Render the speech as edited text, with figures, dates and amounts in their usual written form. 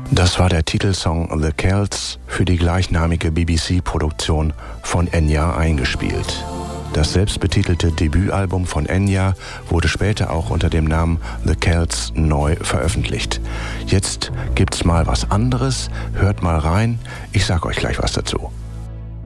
Das war der Titelsong The Celts für die gleichnamige BBC-Produktion von Enya eingespielt. Das selbstbetitelte Debütalbum von Enya wurde später auch unter dem Namen The Celts neu veröffentlicht. Jetzt gibt's mal was anderes, hört mal rein, ich sag euch gleich was dazu.